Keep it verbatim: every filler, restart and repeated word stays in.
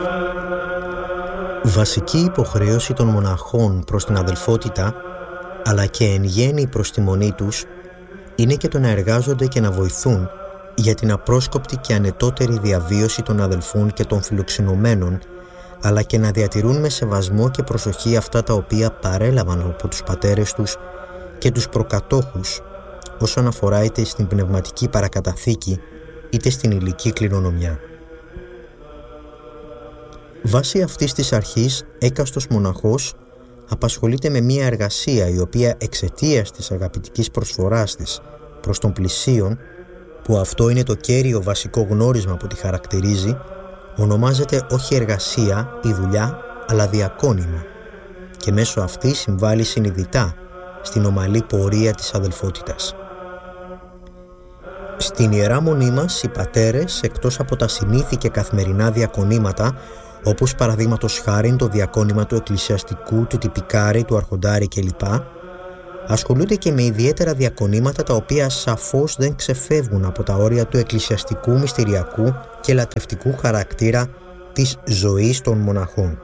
Βασική υποχρέωση των μοναχών προς την αδελφότητα, αλλά και εν γέννη προς τη μονή τους, είναι και το να εργάζονται και να βοηθούν για την απρόσκοπτη και ανετότερη διαβίωση των αδελφών και των φιλοξενωμένων, αλλά και να διατηρούν με σεβασμό και προσοχή αυτά τα οποία παρέλαβαν από τους πατέρες τους και τους προκατόχους, όσον αφορά είτε στην πνευματική παρακαταθήκη είτε στην υλική κληρονομιά. Βάσει αυτής της αρχής, έκαστος μοναχός απασχολείται με μια εργασία η οποία εξαιτίας της αγαπητικής προσφοράς της προς τον πλησίον, που αυτό είναι το κέριο βασικό γνώρισμα που τη χαρακτηρίζει, ονομάζεται όχι εργασία ή δουλειά, αλλά διακόνημα, και μέσω αυτής συμβάλλει συνειδητά στην ομαλή πορεία της αδελφότητας. Στην Ιερά Μονή μας, οι πατέρες, εκτός από τα συνήθη και καθημερινά διακονήματα, όπως παραδείγματος χάριν το διακόνημα του εκκλησιαστικού, του τυπικάρη, του αρχοντάρη κλπ, ασχολούνται και με ιδιαίτερα διακονήματα τα οποία σαφώς δεν ξεφεύγουν από τα όρια του εκκλησιαστικού, μυστηριακού και λατρευτικού χαρακτήρα της ζωής των μοναχών.